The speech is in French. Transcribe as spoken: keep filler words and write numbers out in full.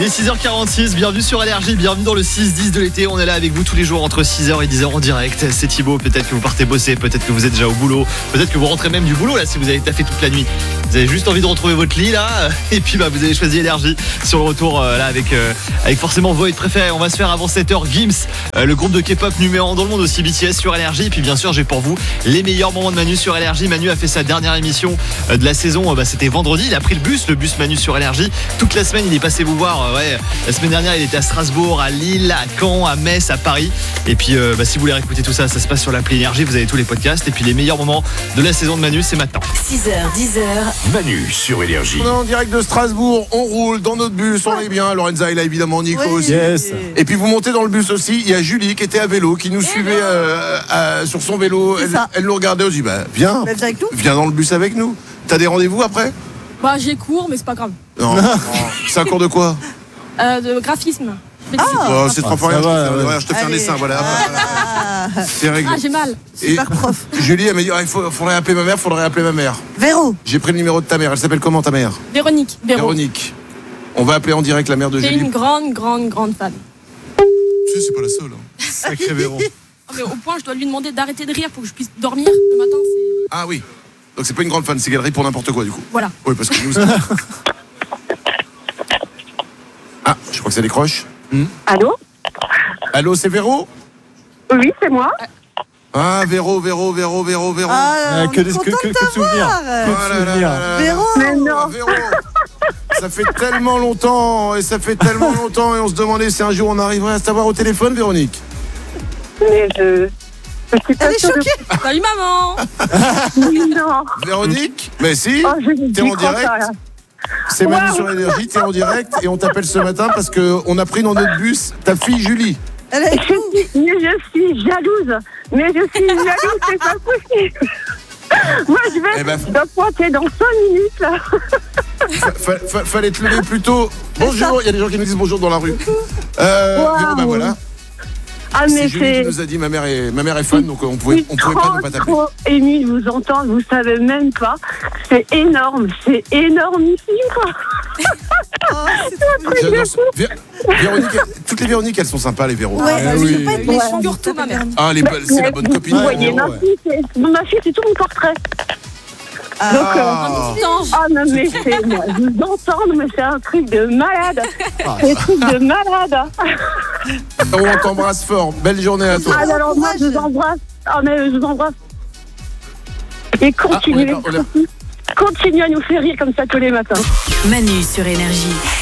Il est six heures quarante-six, bienvenue sur Énergie, bienvenue dans le six dix de l'été. On est là avec vous tous les jours entre six heures et dix heures en direct. C'est Thibaut, peut-être que vous partez bosser, peut-être que vous êtes déjà au boulot, peut-être que vous rentrez même du boulot là si vous avez taffé toute la nuit. Vous avez juste envie de retrouver votre lit là, et puis bah, vous avez choisi Énergie sur le retour euh, là avec, euh, avec forcément vos hits préférés. On va se faire avant sept heures Gims, euh, le groupe de K-pop numéro un dans le monde, aussi B T S sur Énergie. Et puis bien sûr j'ai pour vous les meilleurs moments de Manu sur Énergie. Manu a fait sa dernière émission euh, de la saison, euh, bah, c'était vendredi, il a pris le bus, le bus Manu sur Énergie. Toute la semaine il est passé vous voir, euh, ouais, la semaine dernière il était à Strasbourg, à Lille, à Caen, à Metz, à Paris. Et puis euh, bah, si vous voulez réécouter tout ça, ça se passe sur l'appli Énergie, vous avez tous les podcasts. Et puis les meilleurs moments de la saison de Manu, c'est maintenant. six heures, dix heures. Manu sur Énergie. On est en direct de Strasbourg, on roule dans notre bus, on est bien. Lorenza est là évidemment, Nico Oui. aussi. Yes. Et puis vous montez dans le bus aussi, il y a Julie qui était à vélo, qui nous suivait euh, à- sur son vélo. C'est Elle, ça. elle nous regardait, on se dit bah viens, Bah, viens avec nous. viens dans le bus avec nous. T'as des rendez-vous après? Bah j'ai cours mais c'est pas grave. Non. C'est un cours de quoi? Euh, de graphisme. Oh, c'est trop ça rien, je te va, fais- ouais. regarde, je te fais un Allez. dessin, voilà. Ah, C'est réglé. Ah j'ai mal. Et super prof. Julie, elle m'a dit ah, il faut- faudrait appeler ma mère, faudrait appeler ma mère. Véro. J'ai pris le numéro de ta mère, elle s'appelle comment ta mère? Véronique. Véro. Véronique. On va appeler en direct la mère de C'est Julie. une grande, grande, grande fan. Tu sais, c'est pas la seule. hein. Sacré Véro. Oh, mais au point je dois lui demander d'arrêter de rire pour que je puisse dormir le matin. C'est... Ah oui. Donc c'est pas une grande fan, c'est galerie pour n'importe quoi du coup. Voilà. Oui, parce que nous. Ah, je crois que ça décroche. Allô? Allô, c'est Véro? Oui, c'est moi. Ah, Véro, Véro, Véro, Véro, Véro. Ah, on que est des- content que- de que- que de t'avoir. souvenirs. Oh là là là là. Véro. Mais non. Véro. Ça fait tellement longtemps, et ça fait tellement longtemps, et on se demandait si un jour on arriverait à se savoir au téléphone, Véronique. Mais je. Je suis pas Elle est sûre de- choquée. Salut maman. Non. Véronique? Mais si, Oh, je t'es j'y en crois direct. pas, là. C'est Manu Wow. sur Énergie, t'es en direct, et on t'appelle ce matin parce qu'on a pris dans notre bus ta fille Julie. Elle est Je suis, mais je suis jalouse. Mais je suis jalouse, c'est pas possible. Moi, je vais Eh ben, dois pointer dans cinq minutes, là. Fa- fa- fa- fallait te lever plus tôt. Bonjour, il y a des gens qui nous disent bonjour dans la rue. Euh, Wow. Véro, ben voilà. Ah, C'est mais Julie qui c'est. nous a dit ma mère est, ma mère est fan, donc on Je pouvait, suis on pouvait pas trop, ne pas t'appeler. trop émue de vous entendre, vous savez même pas. C'est énorme, c'est énormissime, quoi. Oh, c'est J'adore ça. Vé- Véronique, elle- toutes les Véroniques, elles sont sympas, les Véro. Ouais, Ah je oui. veux pas être Ouais. méchant. Surtout ma mère. Ah, les- c'est la bonne Vous- copine. Vous voyez, Véro, ma ouais. fille, c'est- ma fille, c'est tout mon portrait. Ah. Donc, euh, Ah. Petit ange. Ah non mais c'est moi, je vous entends, mais c'est un truc de malade. C'est un truc de malade. On t'embrasse fort. Belle journée à toi. Ah alors moi je vous embrasse. Ah mais je vous embrasse. Et continuez, Ah, on est pas- on est- continuez à nous faire rire comme ça tous les matins. Manu sur Énergie.